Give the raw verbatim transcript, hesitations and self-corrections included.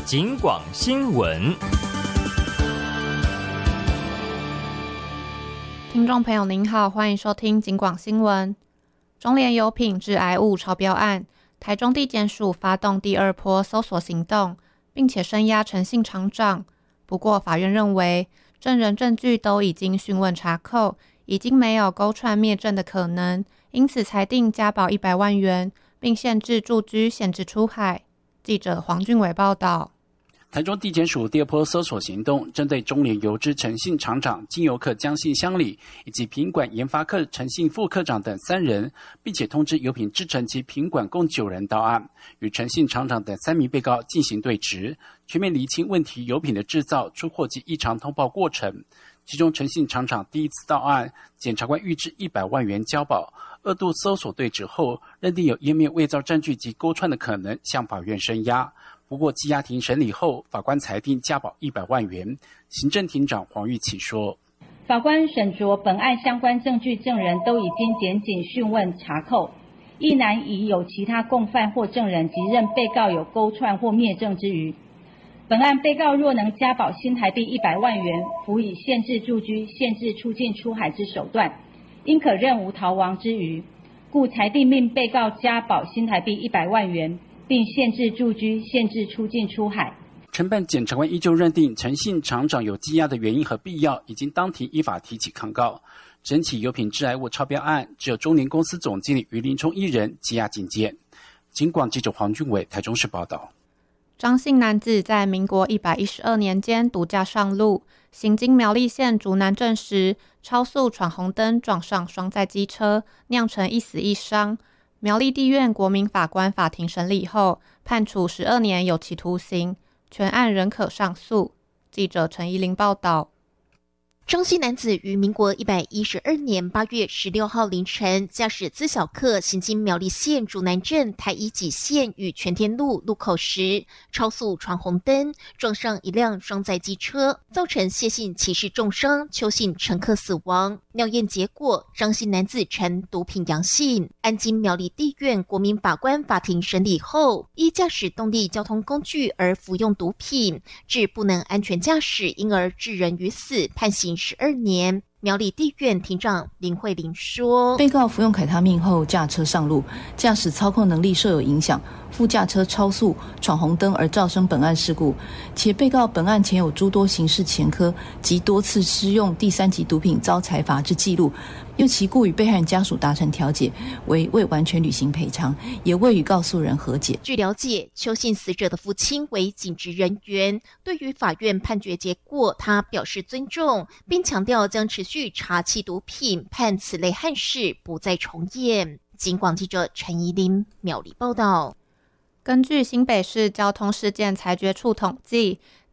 警广新闻。 听众朋友您好，欢迎收听警广新闻。中联油品致癌物超标案，台中地检署发动第二波搜索行动，并且声押陈姓厂长。不过法院认为证人证据都已经讯问查扣，已经没有勾串灭证的可能，因此裁定加保一百万元，并限制住居、限制出海。记者黄俊伟报道。 台中地检署第二波搜索行动，针对中联油之陈姓厂长、经油客江姓乡里以及品管研发科陈姓副科长等三人，并且通知油品制程及品管共九人到案，与陈姓厂长等三名被告进行对质，全面厘清问题油品的制造、出货及异常通报过程。其中陈姓厂长第一次到案，检察官预支一百万元交保。二度搜索对质后，认定有湮灭伪造证据及勾串的可能，向法院声押。不过羁押庭审理后，法官裁定加保一百万元。行政庭长黄玉琪说：“ 法官审酌本案相关证据，证人都已经检警讯问查扣，亦难以有其他共犯或证人及认被告有勾串或灭证之余。本案被告若能加保新台币一百万元，辅以限制住居、限制出境出海之手段，应可认无逃亡之余，故裁定命被告加保新台币一百万元。”并限制住居、限制出境出海。 承办检察官依旧认定陈姓厂长有羁押的原因和必要，已经当庭依法提起抗告。整起油品致癌物超标案，只有中联公司总经理于林冲一人羁押警戒。警广记者黄俊伟台中市报道。 张姓男子在民国一百一十二年间独驾上路，行经苗栗县竹南镇时，超速闯红灯撞上双载机车，酿成一死一伤。苗栗地院国民法官法庭审理后，判处十二年有期徒刑，全案仍可上诉。记者陈怡玲报道。 张姓男子于民国一百一十二年八月十六号凌晨，驾驶自小客行经苗栗县竹南镇台一几线与全天路路口时，超速闯红灯，撞上一辆双载机车，造成谢姓骑士重伤，邱姓乘客死亡。尿验结果，张姓男子呈毒品阳性。案经苗栗地院国民法官法庭审理后，依驾驶动力交通工具而服用毒品，致不能安全驾驶，因而致人于死，判刑十二年。苗栗地院庭长林慧玲说：“ 被告服用凯他命后驾车上路，驾驶操控能力受有影响，副驾车超速闯红灯而造成本案事故，且被告本案前有诸多刑事前科及多次施用第三级毒品遭裁罚之记录。又其故与被害人家属达成调解，为未完全履行赔偿，也未与告诉人和解。” 据了解，邱姓死者的父亲为警职人员，对于法院判决结果，他表示尊重，并强调将持续查缉毒品，盼此类憾事不再重演。警广记者陈怡琳苗栗报道。 根据新北市交通事件裁决处统计，